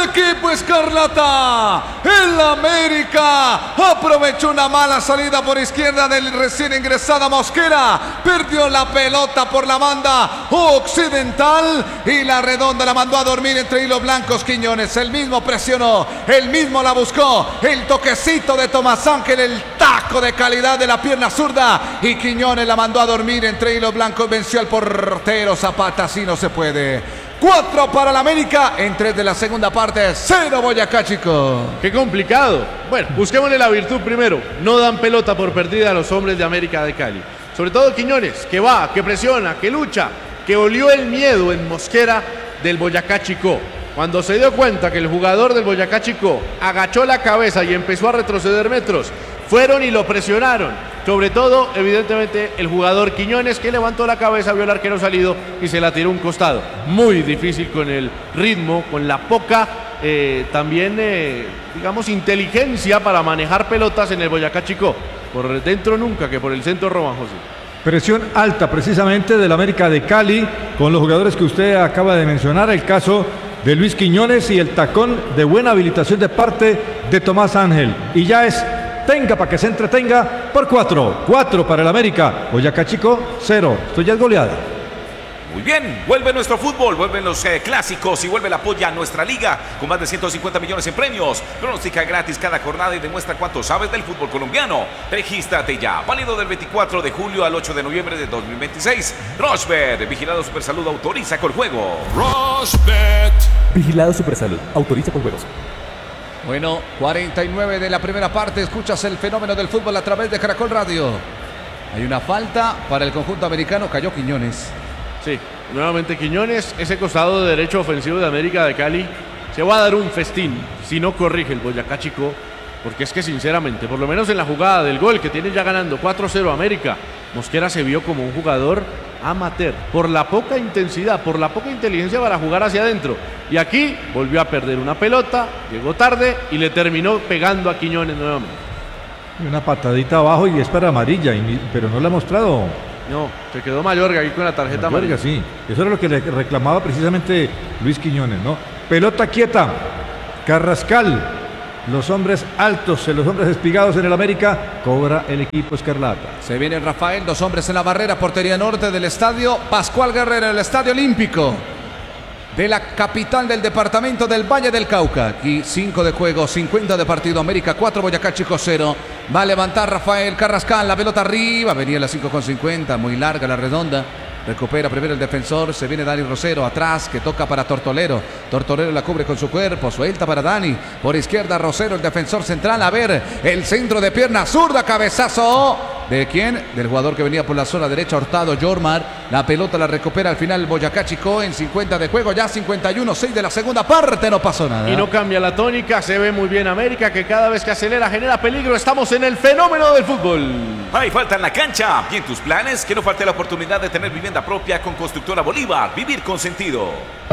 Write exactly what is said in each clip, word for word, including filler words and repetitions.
equipo escarlata. El América aprovechó una mala salida por izquierda del recién ingresada Mosquera. Perdió la pelota por la banda occidental y la redonda la mandó a dormir entre hilos blancos. Quiñones, el mismo presionó, el mismo la buscó. El toquecito de Tomás Ángel, el taco de calidad de la pierna zurda. Y Quiñones la mandó a dormir entre hilos blancos. Venció al portero Zapata, así no se puede. Cuatro para el América en tres de la segunda parte. Cero Boyacá Chico. Qué complicado. Bueno, busquémosle la virtud primero. No dan pelota por perdida a los hombres de América de Cali. Sobre todo Quiñones, que va, que presiona, que lucha, que olió el miedo en Mosquera del Boyacá Chico. Cuando se dio cuenta que el jugador del Boyacá Chico agachó la cabeza y empezó a retroceder metros, fueron y lo presionaron. Sobre todo, evidentemente, el jugador Quiñones, que levantó la cabeza, vio al arquero salido y se la tiró a un costado. Muy difícil con el ritmo, con la poca, eh, también, eh, digamos, inteligencia para manejar pelotas en el Boyacá Chico. Por dentro nunca, que por el centro roban, José. Presión alta precisamente del América de Cali con los jugadores que usted acaba de mencionar. El caso de Luis Quiñones y el tacón de buena habilitación de parte de Tomás Ángel. Y ya es tenga para que se entretenga por cuatro. Cuatro para el América. Boyacá Chico, cero. Esto ya es goleada. Muy bien, vuelve nuestro fútbol, vuelven los eh, clásicos y vuelve la polla a nuestra liga con más de ciento cincuenta millones en premios. Pronostica gratis cada jornada y demuestra cuánto sabes del fútbol colombiano. Regístrate ya, válido del veinticuatro de julio al ocho de noviembre de dos mil veintiséis. Rochbet, vigilado Supersalud, autoriza con juego. Rochbet, vigilado Supersalud, autoriza con juegos. Bueno, cuarenta y nueve de la primera parte. Escuchas el fenómeno del fútbol a través de Caracol Radio. Hay una falta para el conjunto americano. Cayó Quiñones. Sí, nuevamente Quiñones, ese costado de derecho ofensivo de América de Cali se va a dar un festín si no corrige el Boyacá Chico, porque es que sinceramente, por lo menos en la jugada del gol que tiene ya ganando cuatro cero América, Mosquera se vio como un jugador amateur, por la poca intensidad, por la poca inteligencia para jugar hacia adentro, y aquí volvió a perder una pelota, llegó tarde y le terminó pegando a Quiñones nuevamente. Una patadita abajo y es para amarilla, y, pero no la ha mostrado. No, se quedó Mayorga ahí con la tarjeta Mayorga, amarilla. sí. Eso era lo que le reclamaba precisamente Luis Quiñones, ¿no? Pelota quieta. Carrascal. Los hombres altos, los hombres espigados en el América. Cobra el equipo escarlata. Se viene Rafael, dos hombres en la barrera. Portería norte del estadio Pascual Guerrero, el Estadio Olímpico de la capital del departamento del Valle del Cauca. Aquí cinco de juego, cincuenta de partido. América cuatro, Boyacá Chico cero. Va a levantar Rafael Carrascal, la pelota arriba. Venía la cinco con cincuenta, muy larga la redonda. Recupera primero el defensor, se viene Dani Rosero atrás, que toca para Tortolero. Tortolero la cubre con su cuerpo, suelta para Dani. Por izquierda Rosero, el defensor central. A ver, el centro de pierna zurda, cabezazo. ¿De quién? Del jugador que venía por la zona derecha, Hurtado, Jormar. La pelota la recupera al final Boyacá Chico en cincuenta de juego, ya cincuenta y uno, seis de la segunda parte, no pasó nada. Y no cambia la tónica, se ve muy bien América, que cada vez que acelera genera peligro. Estamos en el fenómeno del fútbol. Hay falta en la cancha. Y en tus planes, que no falte la oportunidad de tener vivienda propia con Constructora Bolívar. Vivir con sentido.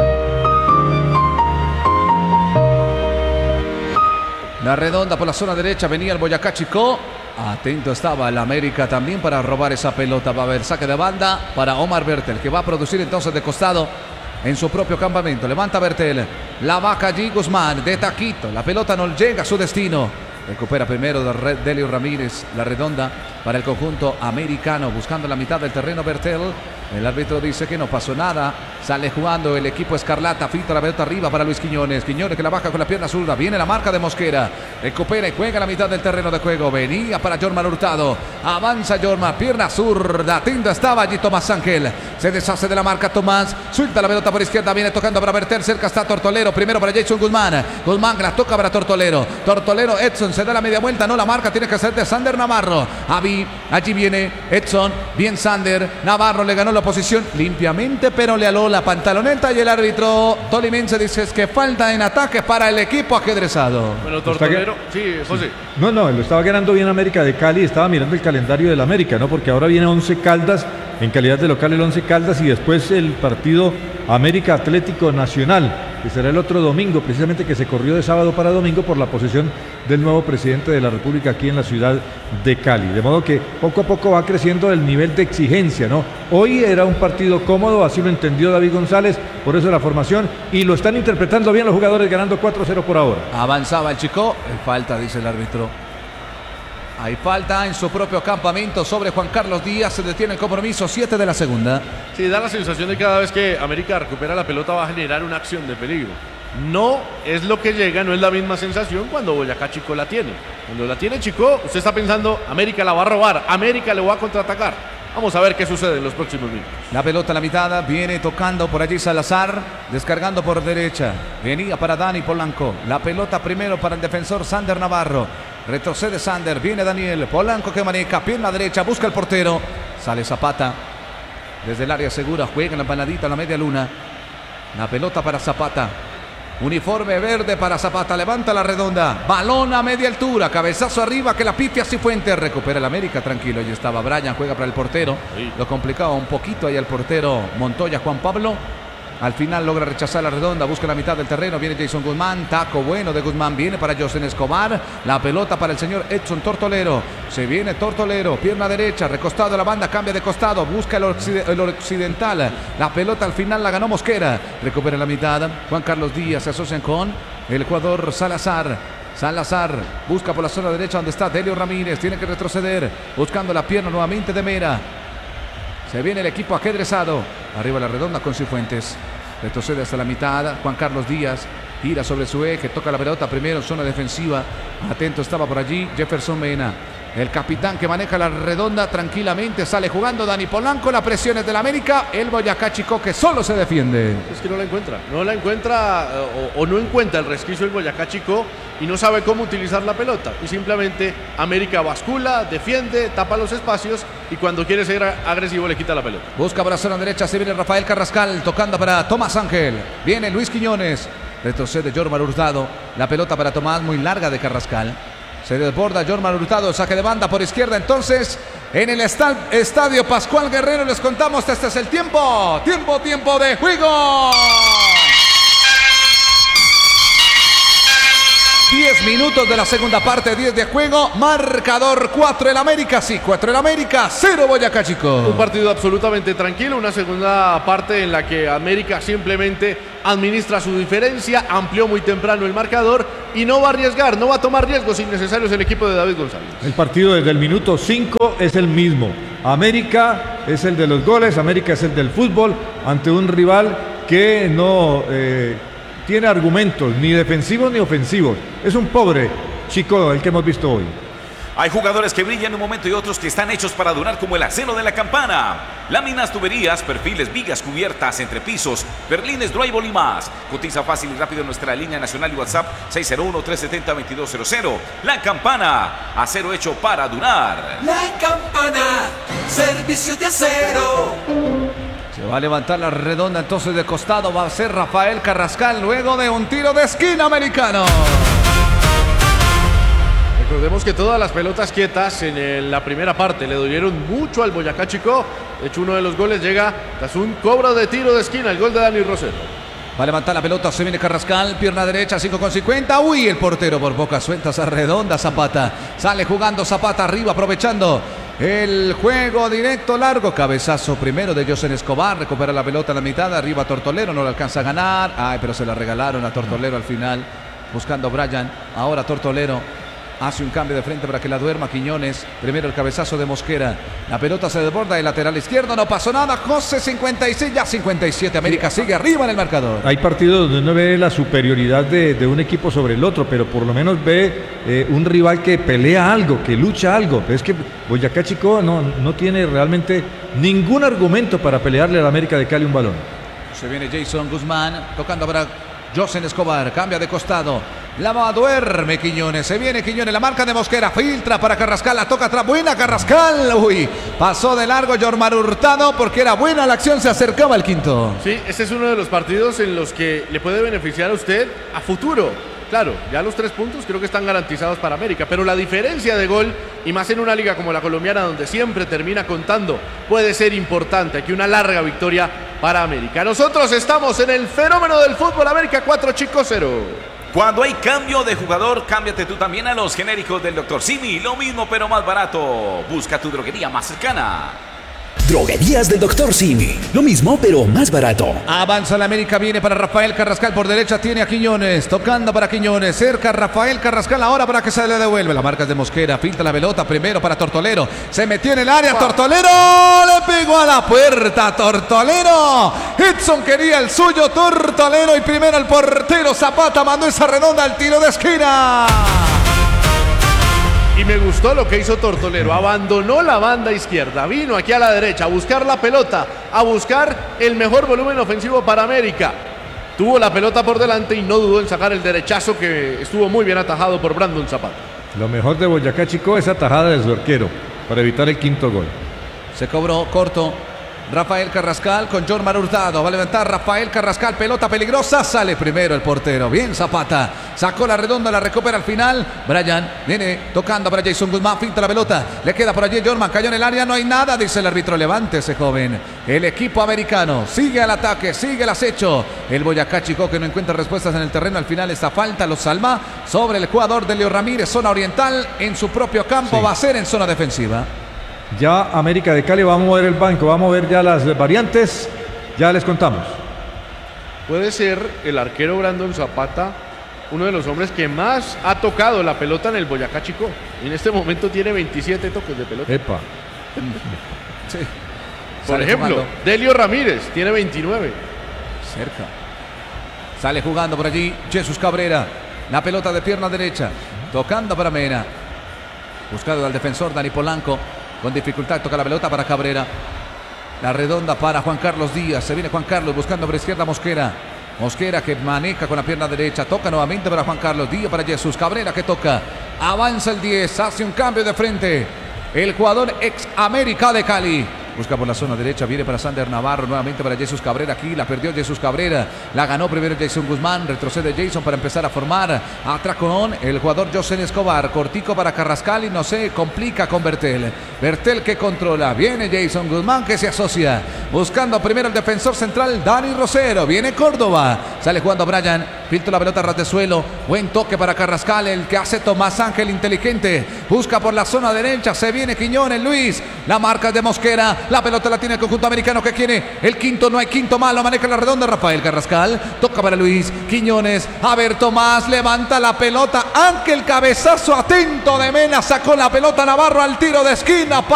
La redonda por la zona derecha, venía el Boyacá Chico. Atento estaba el América también para robar esa pelota. Va a haber saque de banda para Omar Bertel, que va a producir entonces de costado en su propio campamento. Levanta Bertel, la vaca allí Guzmán de taquito. La pelota no llega a su destino. Recupera primero de Delio Ramírez, la redonda para el conjunto americano, buscando la mitad del terreno Bertel. El árbitro dice que no pasó nada. Sale jugando el equipo escarlata. Filtra la pelota arriba para Luis Quiñones. Quiñones que la baja con la pierna zurda. Viene la marca de Mosquera. Recupera y juega la mitad del terreno de juego. Venía para Jormar Hurtado. Avanza Jormar. Pierna zurda. Atento estaba allí Tomás Ángel. Se deshace de la marca Tomás. Suelta la pelota por izquierda. Viene tocando para Bertel. Cerca está Tortolero. Primero para Jason Guzmán. Guzmán la toca para Tortolero. Tortolero. Edson se da la media vuelta. No la marca. Tiene que ser de Sander Navarro. Avi. Allí viene Edson. Bien Sander. Navarro le ganó la posición limpiamente, pero le aló la pantaloneta y el árbitro tolimense dice que falta en ataque para el equipo ajedrezado. Bueno, Tortolero, sí, José. Sí. No, no, lo estaba ganando bien América de Cali, estaba mirando el calendario del América, ¿no? Porque ahora viene Once Caldas, en calidad de local el Once Caldas y después el partido América Atlético Nacional. que será el otro domingo, precisamente que se corrió de sábado para domingo por la posesión del nuevo presidente de la República aquí en la ciudad de Cali. De modo que poco a poco va creciendo el nivel de exigencia, ¿no? Hoy era un partido cómodo, así lo entendió David González, por eso la formación, y lo están interpretando bien los jugadores, ganando cuatro cero por ahora. Avanzaba el Chico, hay falta, dice el árbitro. Hay falta en su propio campamento sobre Juan Carlos Díaz, se detiene el compromiso, siete de la segunda. Sí, da la sensación de que cada vez que América recupera la pelota va a generar una acción de peligro. No es lo que llega, no es la misma sensación cuando Boyacá Chico la tiene. Cuando la tiene Chico, usted está pensando, América la va a robar, América le va a contraatacar. Vamos a ver qué sucede en los próximos minutos. La pelota a la mitad, viene tocando por allí Salazar, descargando por derecha. Venía para Dani Polanco. La pelota primero para el defensor Sander Navarro. Retrocede Sander, viene Daniel Polanco que maneja, pierna derecha, busca el portero. Sale Zapata. Desde el área segura, juega en la empanadita a la media luna. La pelota para Zapata. Uniforme verde para Zapata, levanta la redonda, balón a media altura, cabezazo arriba que la pifia Cifuentes, recupera el América, tranquilo, ahí estaba Brian, juega para el portero, sí. Lo complicaba un poquito ahí el portero Montoya, Juan Pablo, al final logra rechazar la redonda, busca la mitad del terreno, viene Jason Guzmán, taco bueno de Guzmán, viene para Josen Escobar, la pelota para el señor Edson Tortolero, se viene Tortolero, pierna derecha, recostado a la banda, cambia de costado, busca el, occid el occidental, la pelota al final la ganó Mosquera, recupera la mitad, Juan Carlos Díaz se asocian con el jugador Salazar, Salazar busca por la zona derecha donde está Delio Ramírez, tiene que retroceder, buscando la pierna nuevamente de Mera. Se viene el equipo ajedrezado. Arriba la redonda con Cifuentes. Retrocede hasta la mitad. Juan Carlos Díaz gira sobre su eje. Toca la pelota primero en zona defensiva. Atento estaba por allí Jefferson Mena. El capitán que maneja la redonda tranquilamente. Sale jugando Dani Polanco. La presión es del América. El Boyacá Chico que solo se defiende. Es que no la encuentra. No la encuentra o, o no encuentra el resquicio el Boyacá Chico. Y no sabe cómo utilizar la pelota. Y simplemente América bascula, defiende, tapa los espacios. Y cuando quiere ser agresivo le quita la pelota. Busca por la zona derecha. Se viene Rafael Carrascal. Tocando para Tomás Ángel. Viene Luis Quiñones. Retrocede Jormar Hurtado. La pelota para Tomás muy larga de Carrascal. Se desborda Jormar Hurtado, saque de banda por izquierda. Entonces, en el estadio Pascual Guerrero les contamos, este es el tiempo. Tiempo, tiempo de juego. diez minutos de la segunda parte, diez de juego. Marcador cuatro el América, sí, cuatro el América, cero Boyacá Chico. Un partido absolutamente tranquilo, una segunda parte en la que América simplemente administra su diferencia, amplió muy temprano el marcador y no va a arriesgar, no va a tomar riesgos innecesarios el equipo de David González. El partido desde el minuto cinco es el mismo. América es el de los goles, América es el del fútbol ante un rival que no eh, tiene argumentos ni defensivos ni ofensivos. Es un pobre Chico el que hemos visto hoy. Hay jugadores que brillan en un momento y otros que están hechos para durar, como el acero de la campana. Láminas, tuberías, perfiles, vigas, cubiertas, entrepisos, berlines, drywall y más. Cotiza fácil y rápido en nuestra línea nacional y WhatsApp seis cero uno, tres siete cero, dos dos cero cero. La Campana, acero hecho para durar. La Campana, servicios de acero. Se va a levantar la redonda entonces de costado, va a ser Rafael Carrascal luego de un tiro de esquina americano. Recordemos que todas las pelotas quietas en el, la primera parte le dolieron mucho al Boyacá Chico. De hecho, uno de los goles llega tras un cobro de tiro de esquina, el gol de Dani Rosero. Va a levantar la pelota, se viene Carrascal, pierna derecha, cinco con cincuenta. Uy, el portero por boca suelta, esa redonda Zapata. Sale jugando Zapata arriba, aprovechando el juego directo largo. Cabezazo primero de Josen Escobar, recupera la pelota a la mitad, arriba Tortolero, no le alcanza a ganar. Ay, pero se la regalaron a Tortolero al final, buscando Brian. Ahora Tortolero hace un cambio de frente para que la duerma Quiñones. Primero el cabezazo de Mosquera. La pelota se desborda del lateral izquierdo. No pasó nada. José cincuenta y seis, ya cincuenta y siete. América sigue arriba en el marcador. Hay partidos donde uno ve la superioridad de, de un equipo sobre el otro, pero por lo menos ve eh, un rival que pelea algo, que lucha algo. Pero es que Boyacá Chico no, no tiene realmente ningún argumento para pelearle al América de Cali un balón. Se viene Jason Guzmán tocando para Josen Escobar. Cambia de costado. La duerme Quiñones, se viene Quiñones, la marca de Mosquera, filtra para Carrascal, la toca atrás, buena Carrascal, uy, pasó de largo Jormar Hurtado porque era buena la acción, se acercaba el quinto. Sí, este es uno de los partidos en los que le puede beneficiar a usted a futuro. Claro, ya los tres puntos creo que están garantizados para América, pero la diferencia de gol, y más en una liga como la colombiana donde siempre termina contando, puede ser importante. Aquí una larga victoria para América. Nosotros estamos en el fenómeno del fútbol América cuatro Chicos cero. Cuando hay cambio de jugador, cámbiate tú también a los genéricos del doctor Simi. Lo mismo pero más barato. Busca tu droguería más cercana. Droguerías del doctor Simi. Lo mismo, pero más barato. Avanza la América, viene para Rafael Carrascal por derecha, tiene a Quiñones, tocando para Quiñones, cerca Rafael Carrascal ahora para que se le devuelve. La marca es de Mosquera, pinta la pelota primero para Tortolero, se metió en el área, wow. Tortolero le pegó a la puerta, Tortolero. Edson quería el suyo, Tortolero, y primero el portero Zapata mandó esa redonda al tiro de esquina. Y me gustó lo que hizo Tortolero, abandonó la banda izquierda, vino aquí a la derecha a buscar la pelota, a buscar el mejor volumen ofensivo para América. Tuvo la pelota por delante y no dudó en sacar el derechazo que estuvo muy bien atajado por Brandon Zapata. Lo mejor de Boyacá Chico es atajada de su arquero para evitar el quinto gol. Se cobró corto Rafael Carrascal con Jormar Hurtado. Va a levantar Rafael Carrascal, pelota peligrosa. Sale primero el portero. Bien Zapata. Sacó la redonda, la recupera al final. Brian viene tocando para Jason Guzmán. Finta la pelota. Le queda por allí Jorman. Cayó en el área. No hay nada. Dice el árbitro. Levántese, joven. El equipo americano sigue al ataque. Sigue el acecho. El Boyacá Chico que no encuentra respuestas en el terreno. Al final esta falta lo salva sobre el jugador de Leo Ramírez. Zona oriental. En su propio campo. Sí. Va a ser en zona defensiva. Ya América de Cali va a mover el banco, va a mover ya las variantes, ya les contamos. Puede ser el arquero Brandon Zapata uno de los hombres que más ha tocado la pelota en el Boyacá Chico. En este momento tiene veintisiete toques de pelota. Epa. Sí. Por Sale ejemplo, jugando. Delio Ramírez tiene veintinueve. Cerca. Sale jugando por allí Jesús Cabrera. La pelota de pierna derecha. Tocando para Mena. Buscado al defensor Dani Polanco. Con dificultad toca la pelota para Cabrera. La redonda para Juan Carlos Díaz. Se viene Juan Carlos buscando por izquierda Mosquera. Mosquera que maneja con la pierna derecha. Toca nuevamente para Juan Carlos Díaz, para Jesús Cabrera que toca. Avanza el diez. Hace un cambio de frente. El jugador ex América de Cali. Busca por la zona derecha, viene para Sander Navarro, nuevamente para Jesús Cabrera, aquí la perdió Jesús Cabrera, la ganó primero Jason Guzmán, retrocede Jason para empezar a formar atracón, el jugador José Escobar, cortico para Carrascal y no se complica con Bertel, Bertel que controla, viene Jason Guzmán que se asocia, buscando primero el defensor central Dani Rosero, viene Córdoba, sale jugando Brian, filtra la pelota ras de suelo, buen toque para Carrascal, el que hace Tomás Ángel inteligente, busca por la zona derecha, se viene Quiñones, Luis, la marca es de Mosquera, la pelota la tiene el conjunto americano que quiere el quinto, no hay quinto malo, maneja la redonda Rafael Carrascal, toca para Luis Quiñones, a ver Tomás, levanta la pelota, Ángel cabezazo atento de Mena, sacó la pelota Navarro al tiro de esquina.